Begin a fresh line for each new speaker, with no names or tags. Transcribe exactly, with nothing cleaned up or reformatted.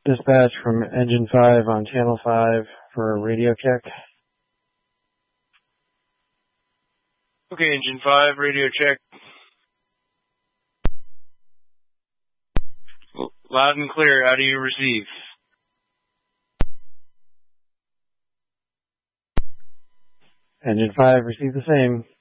dispatch from Engine five on Channel five for a radio check.
Okay, Engine five, radio check. Loud and clear, how do you receive?
Engine five, receive the same.